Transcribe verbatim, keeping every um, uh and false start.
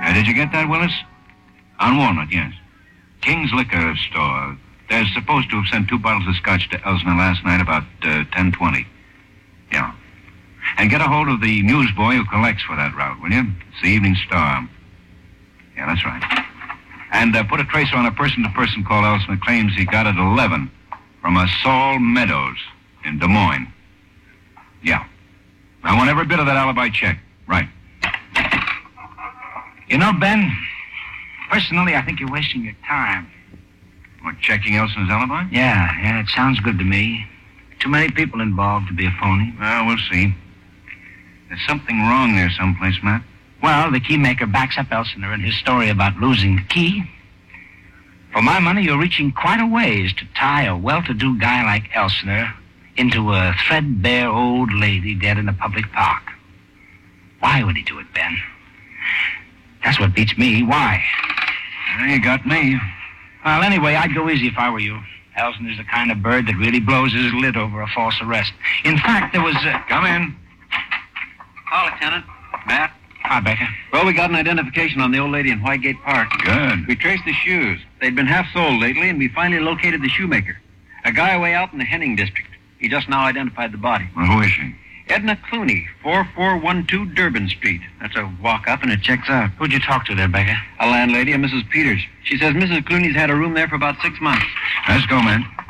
Uh, did you get that, Willis? On Walnut, yes. King's Liquor Store. They're supposed to have sent two bottles of scotch to Elsner last night about uh, ten twenty. Yeah. And get a hold of the newsboy who collects for that route, will you? It's the Evening Star. Yeah, that's right. And uh, put a tracer on a person-to-person call Elsner claims he got at eleven from a Saul Meadows in Des Moines. Yeah. I want every bit of that alibi checked. Right. You know, Ben, personally, I think you're wasting your time. What, checking Elsner's alibi? Yeah, yeah, it sounds good to me. Too many people involved to be a phony. Well, we'll see. There's something wrong there someplace, Matt. Well, the keymaker backs up Elsner in his story about losing the key. For my money, you're reaching quite a ways to tie a well-to-do guy like Elsner into a threadbare old lady dead in a public park. Why would he do it, Ben? That's what beats me. Why? Well, you got me. Well, anyway, I'd go easy if I were you. Elsner's the kind of bird that really blows his lid over a false arrest. In fact, there was... Uh... Come in. Call, Lieutenant. Matt. Hi, Becker. Well, we got an identification on the old lady in Whitegate Park. Good. We traced the shoes. They'd been half soled lately, and we finally located the shoemaker. A guy way out in the Henning district. He just now identified the body. Well, who is she? Edna Clooney, four four one two Durbin Street. That's a walk-up, and it checks out. Who'd you talk to there, Becker? A landlady, a Missus Peters. She says Missus Clooney's had a room there for about six months. Let's go, man.